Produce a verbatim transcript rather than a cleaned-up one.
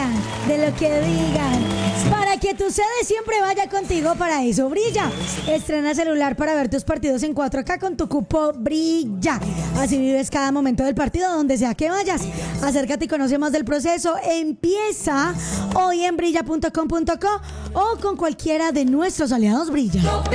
digan, de lo que digan. Para que tu sede siempre vaya contigo, para eso brilla. Estrena celular para ver tus partidos en cuatro K con tu cupo Brilla. Así vives cada momento del partido donde sea que vayas. Acércate y conoce más del proceso. Empieza hoy en brilla punto com punto co o con cualquiera de nuestros aliados Brilla.